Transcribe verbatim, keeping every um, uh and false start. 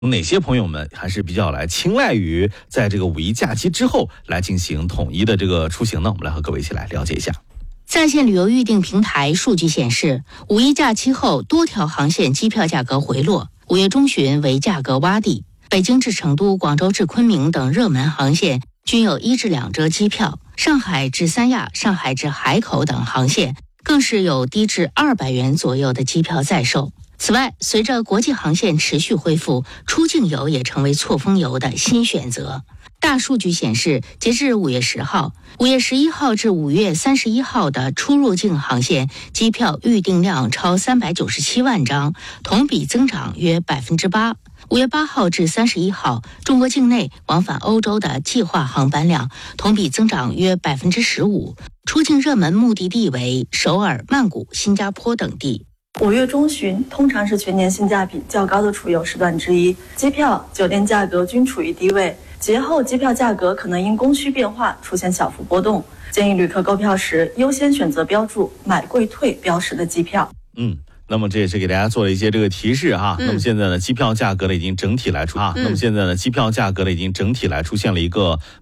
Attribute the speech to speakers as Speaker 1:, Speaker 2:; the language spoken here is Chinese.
Speaker 1: 哪些朋友们还是比较来青睐于在这个五一假期之后来进行统一的这个出行呢？我们来和各位一起来了解一下。
Speaker 2: 在线旅游预订平台数据显示，五一假期后多条航线机票价格回落，五月中旬为价格洼地。北京至成都、广州至昆明等热门航线均有一至两折机票，上海至三亚、上海至海口等航线更是有低至二百元左右的机票在售。此外，随着国际航线持续恢复，出境游也成为错峰游的新选择。大数据显示，截至五月十号、五月十一号至五月三十一号的出入境航线机票预订量超三百九十七万张，同比增长约百分之八。五月八号至三十一号，中国境内往返欧洲的计划航班量同比增长约百分之十五。出境热门目的地为首尔、曼谷、新加坡等地。
Speaker 3: 五月中旬通常是全年性价比较高的出游时段之一，机票、酒店价格均处于低位。节后机票价格可能因供需变化出现小幅波动，建议旅客购票时优先选择标注买贵退标识的机票。
Speaker 1: 嗯。那么这也是给大家做了一些这个提示哈。
Speaker 2: 嗯、
Speaker 1: 那么现在呢，机票价格呢已经整体来出啊、嗯。那么现在呢，机票价格呢已经整体来出现了一个